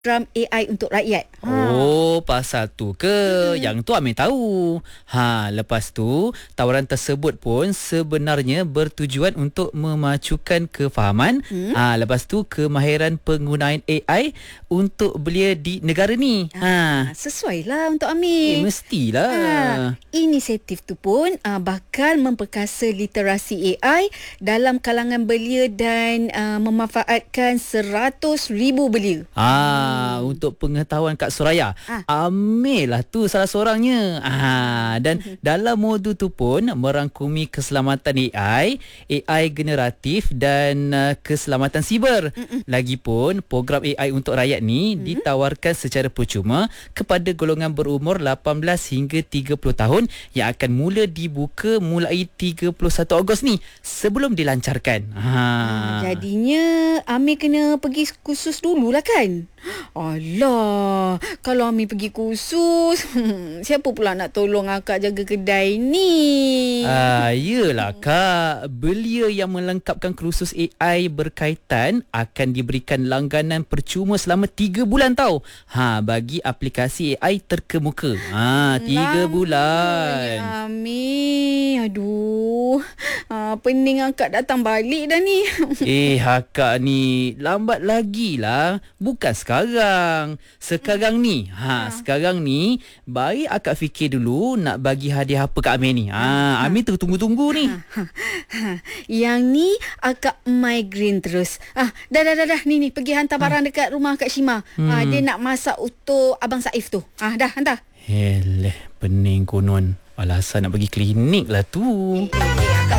program AI untuk rakyat. Oh, pasal tu ke? Yang tu Amir tahu. Lepas tu tawaran tersebut pun sebenarnya bertujuan untuk memacukan kefahaman. Lepas tu kemahiran penggunaan AI untuk belia di negara ni. Sesuai lah untuk Amir. Mestilah. Inisiatif tu pun bakal memperkasa literasi AI dalam kalangan belia dan memanfaatkan 100,000 belia. Untuk pengetahuan Kak Suraya, Amir lah tu salah seorangnya. Dan dalam modul tu pun merangkumi keselamatan AI generatif dan keselamatan siber. Lagipun program AI untuk rakyat ni ditawarkan secara percuma kepada golongan berumur 18 hingga 30 tahun yang akan mula dibuka mulai 31 Ogos ni sebelum dilancarkan. Jadinya Amir kena pergi kursus dululah kan? Alah, kalau Amir pergi kursus, siapa pula nak tolong akak jaga kedai ni? Yelah Kak, belia yang melengkapkan kursus AI berkaitan akan diberikan langganan percuma selama 3 bulan tau. Bagi aplikasi AI terkemuka. 3 bulan. Amir, aduh. Pening akak datang balik dah ni. Akak ni lambat lagi lah. Bukan sekarang. Sekarang ni. Sekarang ni baik akak fikir dulu nak bagi hadiah apa kat Amir ni. Amir tunggu-tunggu ni. Yang ni akak migraine terus. Dah. Ni pergi hantar barang dekat rumah Kak Shima. Dia nak masak untuk Abang Saif tu. Dah hantar. Pening konon. Alasan nak pergi klinik lah tu.